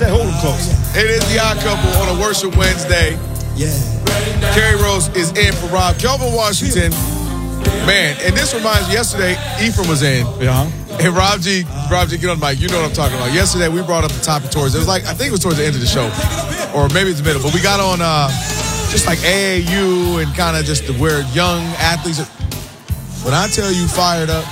said hold them close. It is the Odd Couple on a Worship Wednesday. Kerry Rose is in for Rob. Kelvin Washington, man, and this reminds me, yesterday, Ephraim was in. Yeah. And Rob G, get on the mic. You know what I'm talking about. Yesterday, we brought up the topic it was like, I think it was towards the end of the show, or maybe it's the middle, but we got on just like AAU and kind of just where young athletes are. When I tell you fired up,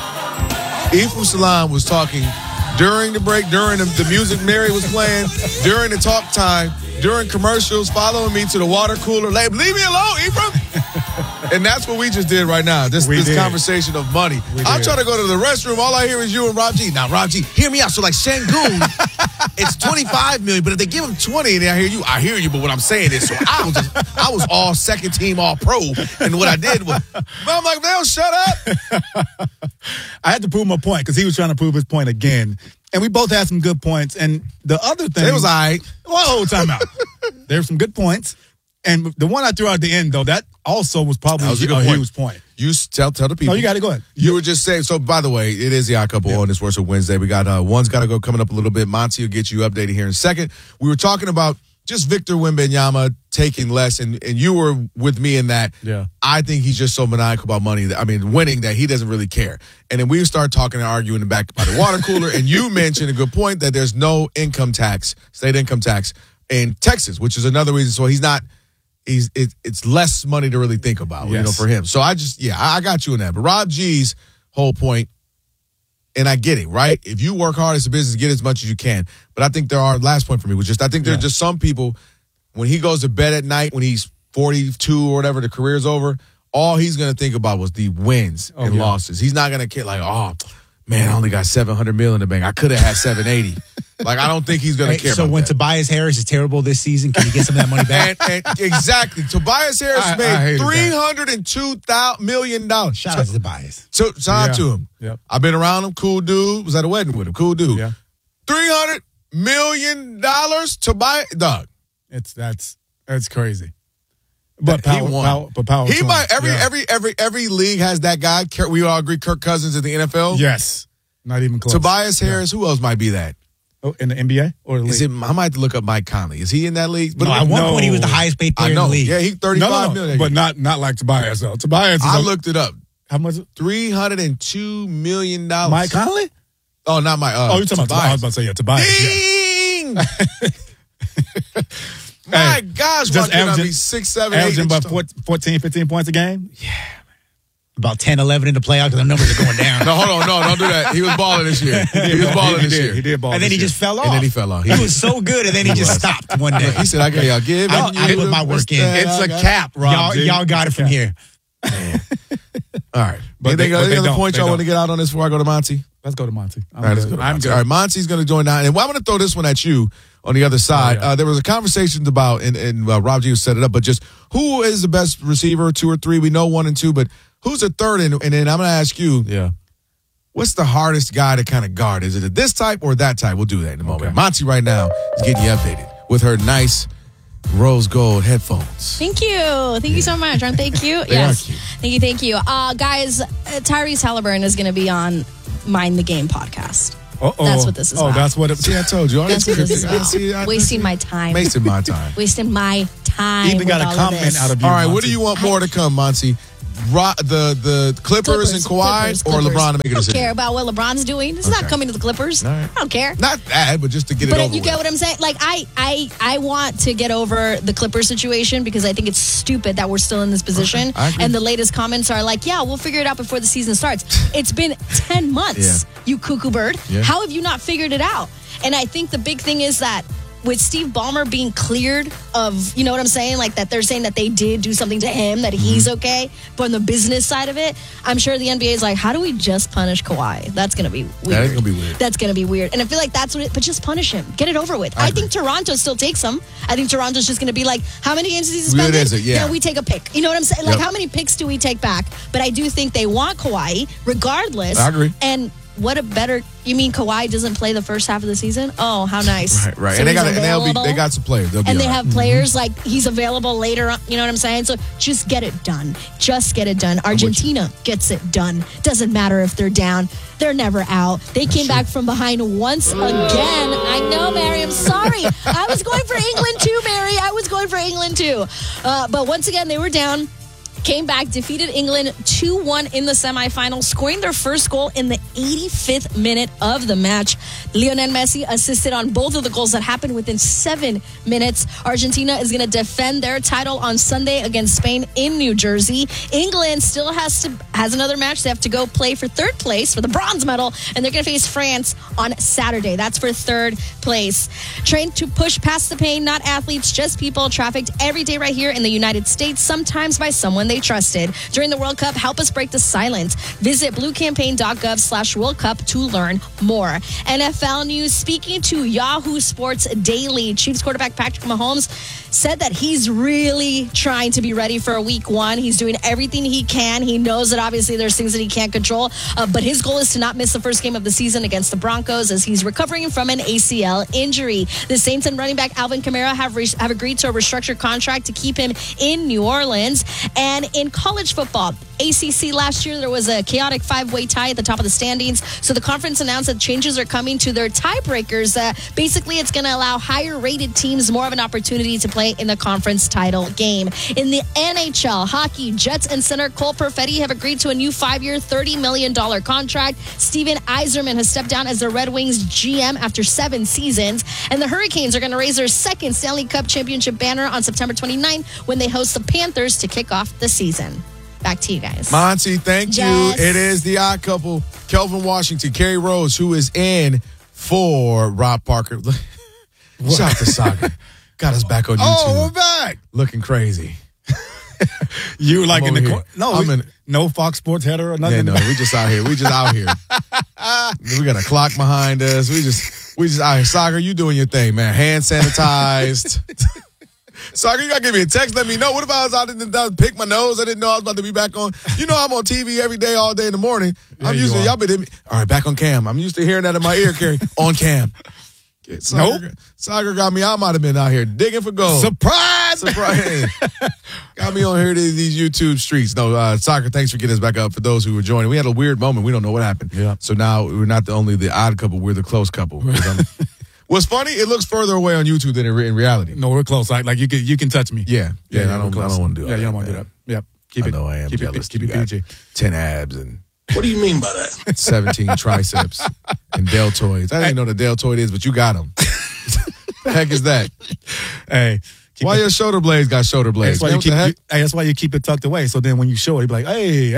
Ephraim Salaam was talking during the break, during the music Mary was playing, during the talk time, during commercials, following me to the water cooler. Like, leave me alone, Ephraim. And that's what we just did right now. This conversation of money. I'm trying to go to the restroom. All I hear is you and Rob G. Now, Rob G, hear me out. So, like, Sengun, it's $25 million, but if they give him 20, and I hear you. But what I'm saying is, so I was all second team, all pro, and what I did was, I'm like, man, shut up. I had to prove my point because he was trying to prove his point again. And we both had some good points. And the other thing. It was all right. Whoa, time out. There were some good points. And the one I threw out at the end, though, that also was probably a huge point. You tell the people. No, you got to go ahead. You were just saying. So, by the way, it is the Odd Couple on this Worship Wednesday. We got one's got to go coming up a little bit. Monty will get you updated here in a second. We were talking about just Victor Wembanyama taking less, and you were with me in that. Yeah. I think he's just so maniacal about money. Winning, that he doesn't really care. And then we started talking and arguing in the back by the water cooler, and you mentioned a good point that there's no state income tax in Texas, which is another reason. So he's not. It's less money to really think about, for him. So I got you in that. But Rob G's whole point, and I get it, right? If you work hard as a business, get as much as you can. But I think last point for me was just, I think there are just some people, when he goes to bed at night, when he's 42 or whatever, the career's over, all he's going to think about was the wins and losses. He's not going to care like, oh, man, I only got $700 million in the bank. I could have had 780. Like, I don't think he's going to care about that. So when Tobias Harris is terrible this season, can he get some of that money back? and exactly. Tobias Harris made $302 million. Shout out to Tobias. So shout out to him. Yep. I've been around him. Cool dude. Was at a wedding with him. Cool dude. Yeah. $300 million Tobias. Dog. That's crazy. But he won. Power he might every league has that guy. We all agree Kirk Cousins in the NFL. Yes. Not even close. Tobias Harris, who else might be that? Oh, in the NBA or the league? I might have to look up Mike Conley. Is he in that league? But at one point he was the highest paid player in the league. Yeah, he's $35 million. But not like Tobias though. Tobias I looked it up. How much? $302 million. Mike Conley? Oh, not Mike. You're talking about Tobias. I was about to say Tobias. Ding! My gosh, just averaging 6, 7, 8. Averaging about 14, 15 points a game? Yeah. About 10, 11 in the playoffs because the numbers are going down. No, hold on. No, don't do that. He was balling this year. He was balling this year. He did ball. And then he just fell off. And then he fell off. He was so good, and then he just stopped one day. He said, I got y'all give. I put my work in. It's a cap, Rob. Y'all got it from here. All right. But any other points y'all want to get out on this before I go to Monty? Let's go to Monty. All right, let's go to Monty. All right, Monty's going to join now. And I'm going to throw this one at you on the other side. There was a conversation about, and Rob G set it up, but just who is the best receiver, 2 or 3? We know 1 and 2, but who's the third? And then I'm going to ask you, what's the hardest guy to kind of guard? Is it this type or that type? We'll do that in a moment. Okay. Monty right now is getting you updated with her nice rose gold headphones. Thank you. Thank you so much. Aren't they cute? They are cute. Thank you. Guys, Tyrese Halliburton is going to be on Mind the Game podcast. That's what this is about. Oh, that's what it See, I told you. That's what this is about. Wasting my time. Wasting my time. Wasting my time. Even got a comment out of you. All right, Monty. what do you want more to come, Monty? The Clippers and Kawhi or LeBron to make a decision? I don't care about what LeBron's doing. He's not coming to the Clippers. Right. I don't care. Not that, but just to get it over with. But you get what I'm saying? Like, I want to get over the Clippers situation because I think it's stupid that we're still in this position. I agree. And the latest comments are like, yeah, we'll figure it out before the season starts. It's been 10 months, you cuckoo bird. Yeah. How have you not figured it out? And I think the big thing is that with Steve Ballmer being cleared of, you know what I'm saying? Like that they're saying that they did do something to him, that he's okay. But on the business side of it, I'm sure the NBA is like, how do we just punish Kawhi? That's going to be weird. That is going to be weird. That's going to be weird. And I feel like that's what but just punish him. Get it over with. I think Toronto still takes him. I think Toronto's just going to be like, how many games is he suspended? Weird is it? Yeah. We take a pick. You know what I'm saying? Like, how many picks do we take back? But I do think they want Kawhi regardless. I agree. And what a better, you mean Kawhi doesn't play the first half of the season? Oh, how nice. Right. So and they got some players. They'll be and they all right. have players like he's available later on, you know what I'm saying? So just get it done. Just get it done. Argentina gets it done. Doesn't matter if they're down. They're never out. They came back from behind once again. I know, Mary, I'm sorry. I was going for England too, Mary. I was going for England too. But once again, they were down. Came back, defeated England 2-1 in the semifinals, scoring their first goal in the 85th minute of the match. Lionel Messi assisted on both of the goals that happened within 7 minutes. Argentina is going to defend their title on Sunday against Spain in New Jersey. England still has another match. They have to go play for third place for the bronze medal, and they're going to face France on Saturday. That's for third place. Trained to push past the pain, not athletes, just people, trafficked every day right here in the United States, sometimes by someone they trusted. During the World Cup, help us break the silence. Visit bluecampaign.gov/World Cup to learn more. NFL news. Speaking to Yahoo Sports Daily, Chiefs quarterback Patrick Mahomes said that he's really trying to be ready for a week one. He's doing everything he can. He knows that obviously there's things that he can't control, but his goal is to not miss the first game of the season against the Broncos as he's recovering from an ACL injury. The Saints and running back Alvin Kamara have agreed to a restructured contract to keep him in New Orleans. And in college football, ACC last year, there was a chaotic 5-way tie at the top of the standings. So the conference announced that changes are coming to their tiebreakers. Basically, it's going to allow higher-rated teams more of an opportunity to play in the conference title game. In the NHL hockey, Jets and center Cole Perfetti have agreed to a new 5-year, $30 million contract. Steven Yzerman has stepped down as the Red Wings GM after 7 seasons. And the Hurricanes are going to raise their second Stanley Cup championship banner on September 29th when they host the Panthers to kick off the season. Back to you guys. Monty, thank Yes. you. It is the odd couple, Kelvin Washington, Kerry Rose, who is in for Rob Parker. Shout out to Soccer. Got us back on YouTube. Oh, we're back. Looking crazy. You were like I'm in the over corner. here. No Fox Sports header or nothing. Yeah, no, we just out here. We just out here. We got a clock behind us. We just out here. Soccer, you doing your thing, man. Hand sanitized. Soccer, you got to give me a text. Let me know. What if I didn't pick my nose? I didn't know I was about to be back on. You know I'm on TV every day, all day in the morning. Yeah, I'm usually, y'all been, all right, back on cam. I'm used to hearing that in my ear, Kerry. On cam. Soccer got me. I might have been out here digging for gold. Surprise! Got me on here to these YouTube streets. No, Soccer, thanks for getting us back up. For those who were joining, we had a weird moment. We don't know what happened. Yeah. So now we're not only the odd couple, we're the close couple. What's funny, it looks further away on YouTube than in reality. No, we're close. Like you can touch me. Yeah. I don't want to do that. Yeah, you don't want to do that. Yep. Keep it. I know I am keep jealous. Keep it PG. 10 abs and What do you mean by that? 17 triceps and deltoids. I didn't know what a deltoid is, but you got them. The heck is that? Hey. Why your shoulder blades got shoulder blades? That's why you keep it tucked away. So then when you show it, you be like, hey,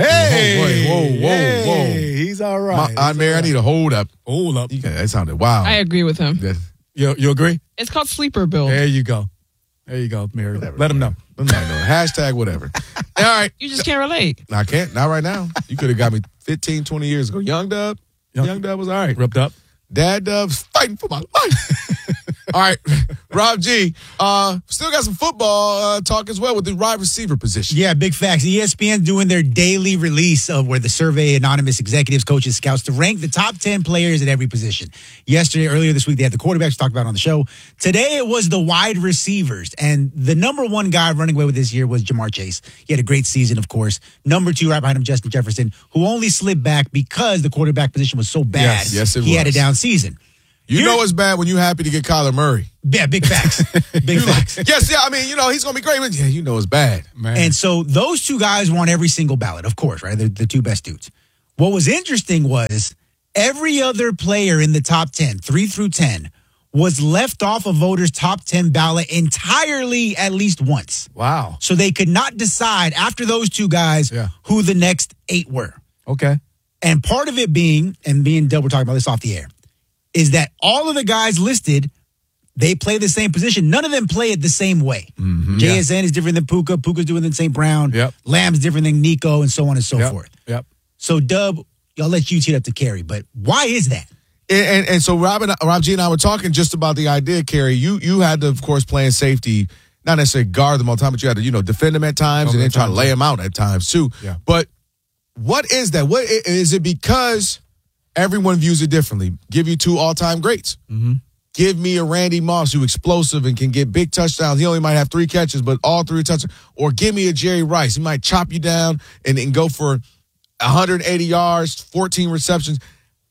whoa. He's all right. Mary, I need a hold up. Hold up. That sounded wild. I agree with him. You agree? It's called sleeper build. There you go, Mary. Whatever, Let him know. Hashtag whatever. All right. You just can't relate. I can't. Not right now. You could have got me 15, 20 years ago. Young Dub was all right. Ripped up. Dad Dub's fighting for my life. All right, Rob G. Still got some football talk as well with the wide receiver position. Yeah, big facts. ESPN doing their daily release of where the survey anonymous executives, coaches, scouts to rank the top 10 players at every position. Earlier this week, they had the quarterbacks talked about on the show. Today, it was the wide receivers. And the number one guy running away with this year was Jamar Chase. He had a great season, of course. Number 2, right behind him, Justin Jefferson, who only slipped back because the quarterback position was so bad. Yes, it was. He had a down season. You know it's bad when you're happy to get Kyler Murray. Yeah, big facts. Big facts. Yes, yeah, I mean, he's going to be great. But yeah, you know it's bad. Man. And so those two guys were on every single ballot, of course, right? They're the two best dudes. What was interesting was every other player in the top 10, 3 through 10, was left off a voter's top 10 ballot entirely at least once. Wow. So they could not decide after those two guys who the next 8 were. Okay. And part of it being, and me and Del were talking about this off the air, is that all of the guys listed, they play the same position. None of them play it the same way. Mm-hmm. JSN is different than Puka. Puka's different than St. Brown. Yep. Lamb's different than Nico, and so on and so forth. Yep. So, Dub, I'll let you tee it up to Kerry, but why is that? And so Rob G and I were talking just about the idea, Kerry. You had to, of course, playing safety, not necessarily guard them all the time, but you had to, defend them at times and then try to lay them out at times too. Yeah. But what is that? What is it? Because everyone views it differently. Give you 2 all-time greats. Mm-hmm. Give me a Randy Moss who's explosive and can get big touchdowns. He only might have 3 catches, but all 3 touchdowns. Or give me a Jerry Rice. He might chop you down and go for 180 yards, 14 receptions.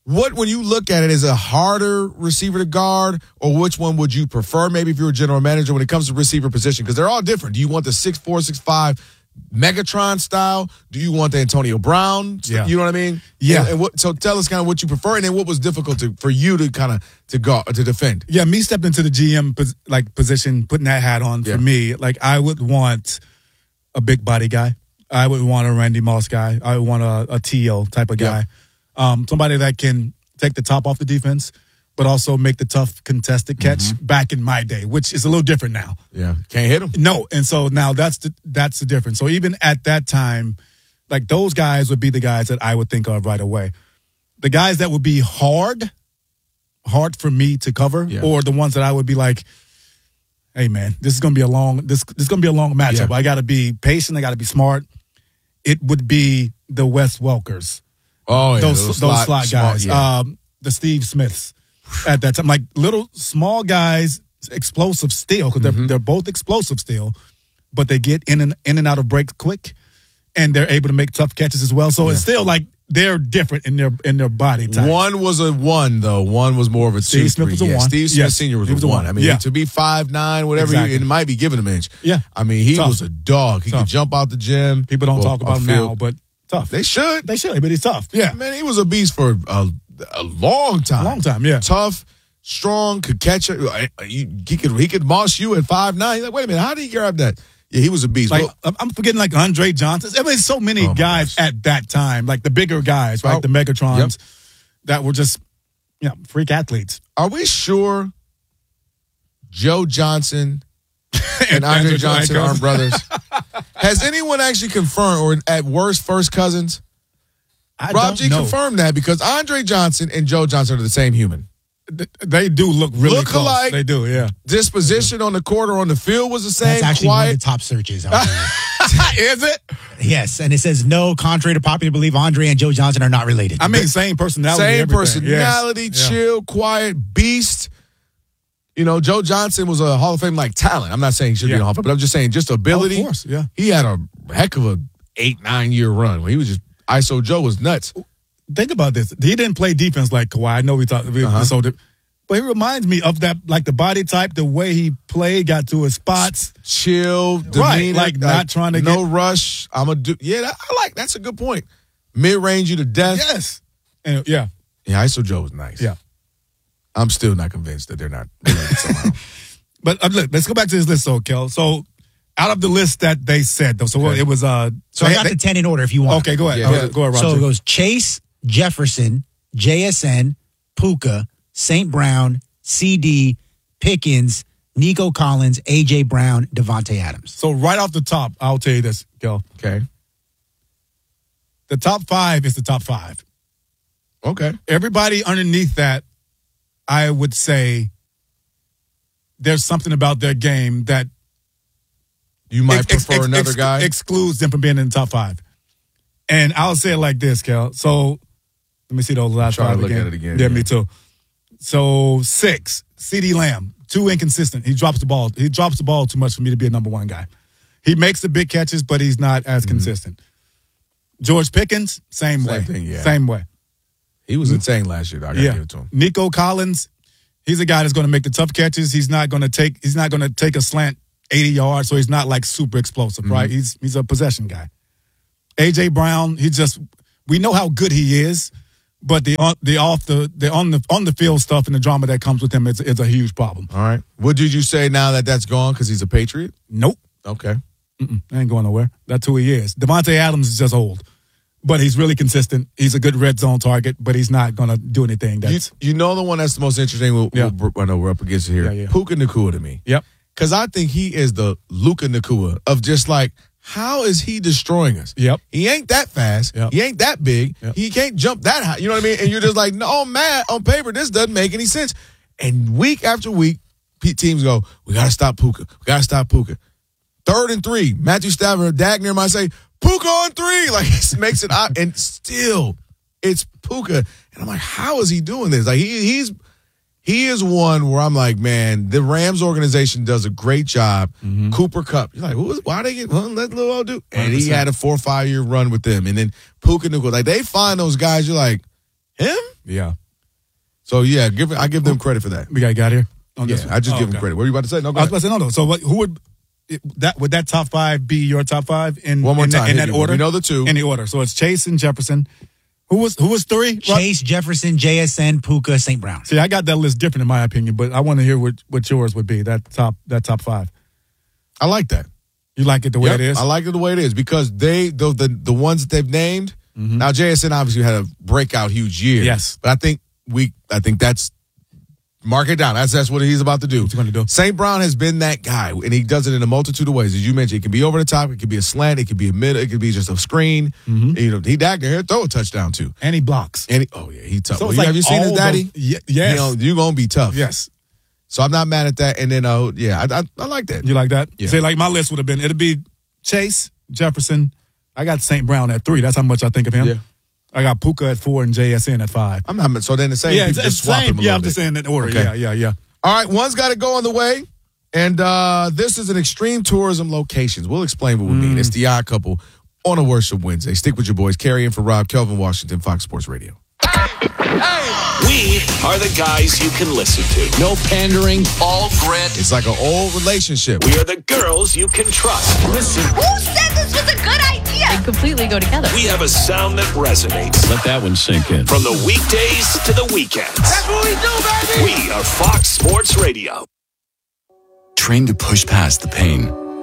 when you look at it, is a harder receiver to guard, or which one would you prefer? Maybe if you're a general manager when it comes to receiver position, because they're all different. Do you want the 6'4", 6'5" Megatron style? Do you want the Antonio Brown? Yeah. You know what I mean? Yeah. So tell us kind of what you prefer, and then what was difficult for you to kind of to defend. Yeah, me stepping into the GM position, putting that hat on for me, like I would want a big body guy. I would want a Randy Moss guy. I would want a T.O. type of guy. Somebody that can take the top off the defense, but also make the tough contested catch back in my day, which is a little different now. Yeah, can't hit him. No, and so now that's the difference. So even at that time, like those guys would be the guys that I would think of right away. The guys that would be hard for me to cover, or the ones that I would be like, hey man, this is gonna be a long matchup. I gotta be patient, I gotta be smart. It would be the Wes Welkers. Oh yeah, those slot guys. The Steve Smiths at that time. Like little small guys, explosive still, because they're both explosive still, but they get in and out of breaks quick, and they're able to make tough catches as well. So it's still like they're different in their body type. One was a 1 though. One was more of a 2. Steve Smith was a 1. Steve Smith Sr. was a 1. I mean, to be 5'9", whatever, it might be giving him an inch. Yeah. I mean, he was a dog. He could jump out the gym. People don't talk about him now, but tough. They should, but he's tough. Yeah. Man, he was a beast for a long time. Yeah. Tough, strong, could catch it. He could moss you at 5'9". He's like, wait a minute, how did he grab that? Yeah, he was a beast. Like, I'm forgetting like Andre Johnson. I mean, so many guys at that time, like the bigger guys, right? The Megatrons that were just, freak athletes. Are we sure Joe Johnson and Andre Johnson aren't brothers? Has anyone actually confirmed, or at worst, first cousins? Rob G confirmed that, because Andre Johnson and Joe Johnson are the same human. They do look really close. Alike. They do, yeah. Disposition on the court or on the field was the same. That's actually one of the top searches out there. Is it? Yes, and it says no, contrary to popular belief, Andre and Joe Johnson are not related. I mean, same personality. Chill, quiet, beast. You know, Joe Johnson was a Hall of Fame like talent. I'm not saying he should be in the Hall of Fame, but I'm just saying just ability. Of course, yeah. He had a heck of a 8-9 year run where he was just ISO Joe was nuts. Think about this. He didn't play defense like Kawhi. I know we talked, but he reminds me of that, like the body type, the way he played, got to his spots. Chill, demeanor, like not trying to no rush. I like that's a good point. Mid-range you to death. Yes. And ISO Joe was nice. Yeah. I'm still not convinced that they're not related somehow. But look, let's go back to this list, Kel. So out of the list that they said, though, so it was So I got the 10 in order if you want. Okay, go ahead. Go ahead, Roger. So it goes Chase, Jefferson, JSN, Puka, St. Brown, CD, Pickens, Nico Collins, A.J. Brown, Devontae Adams. So right off the top, I'll tell you this, Kel. Okay. The top 5 is the top 5. Okay. Everybody underneath that, I would say there's something about their game that you might prefer another guy. Excludes them from being in the top 5. And I'll say it like this, Kel. So let me see those last 5 again. Yeah, me too. So 6, CeeDee Lamb, too inconsistent. He drops the ball. He drops the ball too much for me to be a number 1 guy. He makes the big catches, but he's not as consistent. George Pickens, same way. Same way. He was insane last year. I gotta give it to him. Nico Collins, he's a guy that's going to make the tough catches. He's not going to take a slant 80 yards, so he's not like super explosive, right? He's a possession guy. A.J. Brown, we know how good he is, but the on the field stuff and the drama that comes with him is a huge problem. All right. What did you say now that that's gone because he's a Patriot? Nope. Okay. I ain't going nowhere. That's who he is. Devontae Adams is just old, but he's really consistent. He's a good red zone target, but he's not going to do anything. You know the one that's the most interesting. I know we're up against it here. Yeah. Puka Nacua to me. Yep. Because I think he is the Luka Nacua of just like, how is he destroying us? Yep. He ain't that fast. Yep. He ain't that big. Yep. He can't jump that high. You know what I mean? And you're just like, no, man, on paper, this doesn't make any sense. And week after week, teams go, we got to stop Puka. We got to stop Puka. 3rd and 3. Matthew Stafford, Dagner might say, Puka on 3. Like, he makes it out. And still, it's Puka. And I'm like, how is he doing this? Like, he is one where I'm like, man, the Rams organization does a great job. Cooper Kupp. You're like, why they get let little old dude? And he had a 4 or 5 year run with them. And then Puka Nacua. Like, they find those guys, you're like, Him? Yeah. So, yeah, I give them credit for that. We got here on this Yeah, one? I just Oh, give them okay. credit. What were you about to say? No, go I was ahead. about to say, no. So who would that top five be your top five in One more in, time, in hit that me. order? We know the two. In the order. So it's Chase and Jefferson. Who was three? Chase, Jefferson, JSN, Puka, St. Brown. See, I got that list different in my opinion, but I want to hear what yours would be. That top five. I like that. You like it the way Yep, it is? I like it the way it is because the ones that they've named. Now JSN obviously had a breakout huge year. Yes. But I think that's mark it down. That's what he's about to do. What's he gonna do? St. Brown has been that guy, and he does it in a multitude of ways. As you mentioned, it can be over the top, it could be a slant, it could be a middle, it could be just a screen. You know, he dagged here, throw a touchdown too. And he blocks. And he tough. So Well, it's like have you seen his all daddy? those- yes. You're gonna be tough. Yes. So I'm not mad at that. And then I like that. You like that? Yeah. See, like my list it'd be Chase, Jefferson. I got St. Brown at 3. That's how much I think of him. Yeah. I got Puka at 4 and JSN at 5. I'm not so then the same people just swap them a Yeah, little I'm just bit. saying that order. Okay. Yeah. All right, one's got to go on the way, and this is an extreme tourism locations. We'll explain what we mean. It's the Odd Couple on a Worship Wednesday. Stick with your boys. Carrie in for Rob, Kelvin Washington, Fox Sports Radio. We are the guys you can listen to. No pandering, all grit. It's like an old relationship. We are the girls you can trust. Listen, Who said this was a good idea? They completely go together. we have a sound that resonates. Let that one sink in. From the weekdays to the weekends. That's what we do, baby. We are Fox Sports Radio. Trained to push past the pain.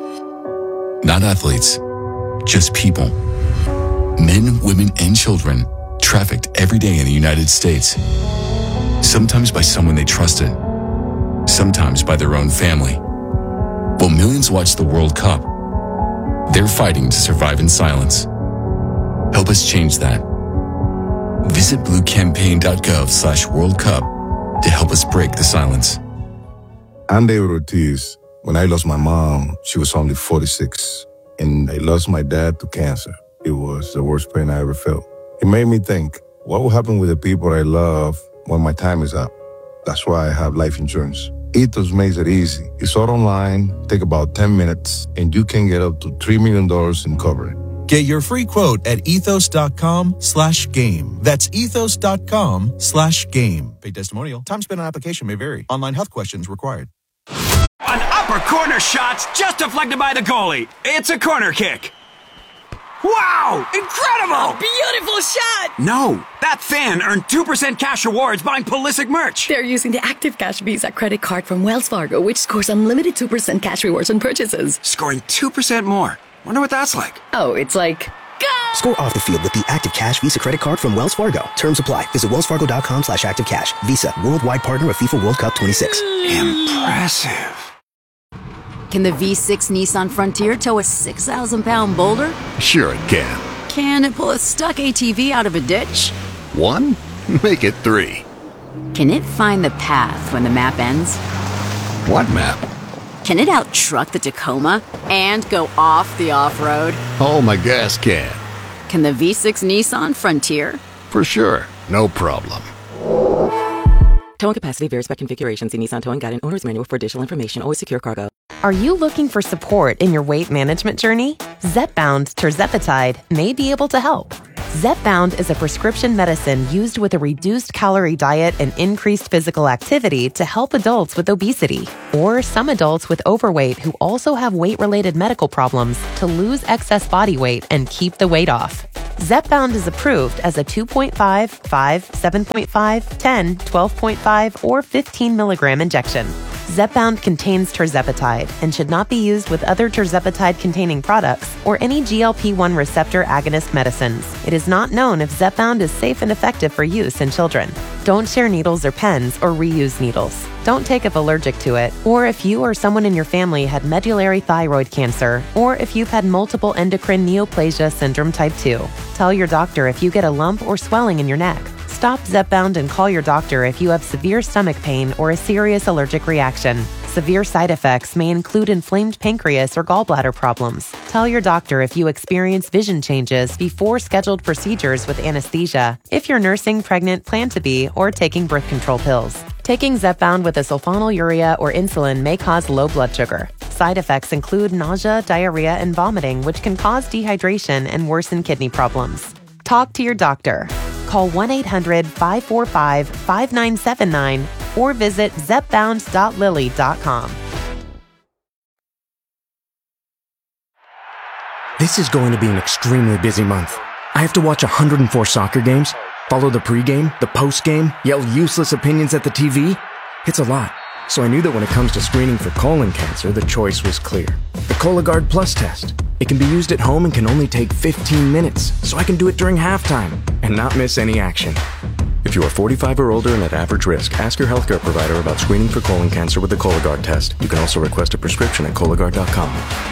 Not athletes, just people. Men, women, and children trafficked every day in the United States. Sometimes by someone they trusted, sometimes by their own family. While millions watch the World Cup, they're fighting to survive in silence. Help us change that. Visit bluecampaign.gov/World Cup to help us break the silence. I'm David Ortiz. When I lost my mom, she was only 46, and I lost my dad to cancer. It was the worst pain I ever felt. It made me think, what will happen with the people I love when my time is up? That's why I have life insurance. Ethos makes it easy. It's all online, take about 10 minutes, and you can get up to $3 million in coverage. Get your free quote at ethos.com/game. That's ethos.com/game. Paid testimonial. Time spent on application may vary. Online health questions required. An upper corner shot's just deflected by the goalie. It's a corner kick. Wow! Incredible! Beautiful shot! No, that fan earned 2% cash rewards buying Pulisic merch. They're using the Active Cash Visa credit card from Wells Fargo, which scores unlimited 2% cash rewards on purchases. Scoring 2% more. Wonder what that's like. Oh, it's like... Score off the field with the Active Cash Visa credit card from Wells Fargo. Terms apply. Visit wellsfargo.com/activecash. Visa, worldwide partner of FIFA World Cup 26. Impressive. Can the V6 Nissan Frontier tow a 6,000-pound boulder? Sure it can. Can it pull a stuck ATV out of a ditch? 1? Make it 3. Can it find the path when the map ends? What map? Can it out-truck the Tacoma and go off the off-road? Oh, my gas can. Can the V6 Nissan Frontier? For sure. No problem. Towing capacity varies by configuration. See Nissan Towing Guide and Owner's Manual for additional information. Always secure cargo. Are you looking for support in your weight management journey? Zepbound tirzepatide may be able to help. Zepbound is a prescription medicine used with a reduced calorie diet and increased physical activity to help adults with obesity or some adults with overweight who also have weight-related medical problems to lose excess body weight and keep the weight off. Zepbound is approved as a 2.5, 5, 7.5, 10, 12.5, or 15 milligram injection. Zepbound contains tirzepatide and should not be used with other tirzepatide-containing products or any GLP-1 receptor agonist medicines. It is not known if Zepbound is safe and effective for use in children. Don't share needles or pens or reuse needles. Don't take if allergic to it, or if you or someone in your family had medullary thyroid cancer, or if you've had multiple endocrine neoplasia syndrome type 2. Tell your doctor if you get a lump or swelling in your neck. Stop Zepbound and call your doctor if you have severe stomach pain or a serious allergic reaction. Severe side effects may include inflamed pancreas or gallbladder problems. Tell your doctor if you experience vision changes before scheduled procedures with anesthesia, if you're nursing, pregnant, plan to be, or taking birth control pills. Taking Zepbound with a sulfonylurea or insulin may cause low blood sugar. Side effects include nausea, diarrhea, and vomiting, which can cause dehydration and worsen kidney problems. Talk to your doctor. Call 1-800-545-5979 or visit zepbound.lilly.com. This is going to be an extremely busy month. I have to watch 104 soccer games, follow the pregame, the postgame, yell useless opinions at the TV. It's a lot. So I knew that when it comes to screening for colon cancer, the choice was clear. The Cologuard Plus test. It can be used at home and can only take 15 minutes, so I can do it during halftime and not miss any action. If you are 45 or older and at average risk, ask your healthcare provider about screening for colon cancer with the Cologuard test. You can also request a prescription at Cologuard.com.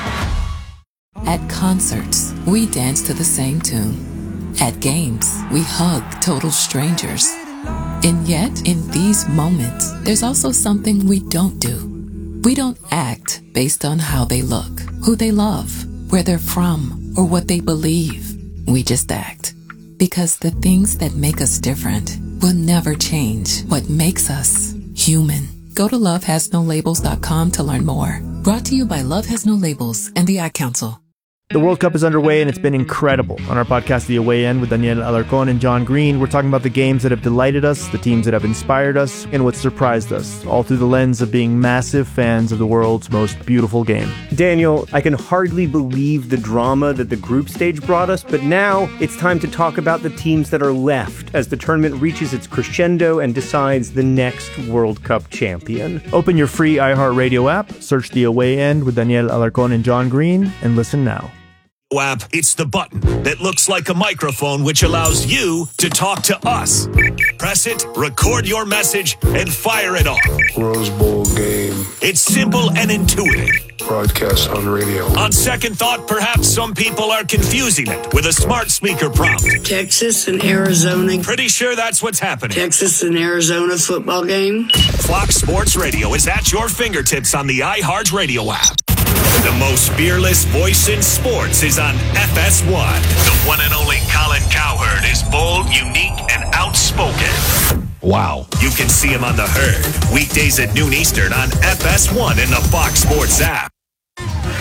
At concerts, we dance to the same tune. At games, we hug total strangers. And yet, in these moments, there's also something we don't do. We don't act based on how they look, who they love, where they're from, or what they believe. We just act. Because the things that make us different will never change what makes us human. Go to lovehasnolabels.com to learn more. Brought to you by Love Has No Labels and the Ad Council. The World Cup is underway, and it's been incredible. On our podcast, The Away End, with Daniel Alarcón and John Green, we're talking about the games that have delighted us, the teams that have inspired us, and what surprised us, all through the lens of being massive fans of the world's most beautiful game. Daniel, I can hardly believe the drama that the group stage brought us, but now it's time to talk about the teams that are left as the tournament reaches its crescendo and decides the next World Cup champion. Open your free iHeartRadio app, search The Away End with Daniel Alarcón and John Green, and listen now. App, it's the button that looks like a microphone, which allows you to talk to us. Press it, record your message, and fire it off. Rose Bowl game. It's simple and intuitive. Broadcast on radio. On second thought, perhaps some people are confusing it with a smart speaker prompt. Texas and Arizona. Pretty sure that's what's happening. Texas and Arizona football game. Fox Sports Radio is at your fingertips on the iHeart Radio app. The most fearless voice in sports is on FS1. The one and only Colin Cowherd is bold, unique, and outspoken. Wow. You can see him on The Herd, weekdays at noon Eastern on FS1 in the Fox Sports app.